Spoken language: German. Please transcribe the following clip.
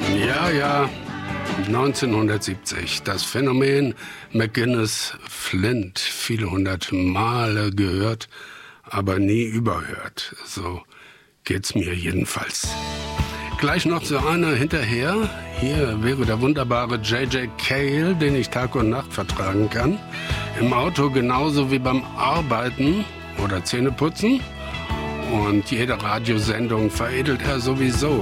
Ja, ja, 1970. Das Phänomen McGuinness Flint. Viele hundert Male gehört, aber nie überhört. So geht's mir jedenfalls. Gleich noch so einer hinterher. Hier wäre der wunderbare J.J. Cale, den ich Tag und Nacht vertragen kann. Im Auto genauso wie beim Arbeiten oder Zähneputzen. Und jede Radiosendung veredelt er sowieso.